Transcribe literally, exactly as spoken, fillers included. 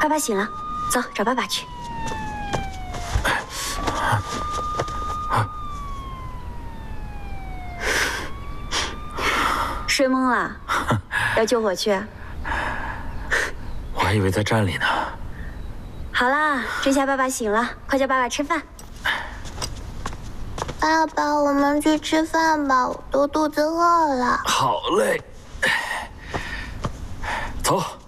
爸爸醒了，走找爸爸去。睡懵了，要救火去？ 我还以为在站里呢。 好啦，这下爸爸醒了，快叫爸爸吃饭。 爸爸，我们去吃饭吧，我都肚子饿了。 好嘞，走。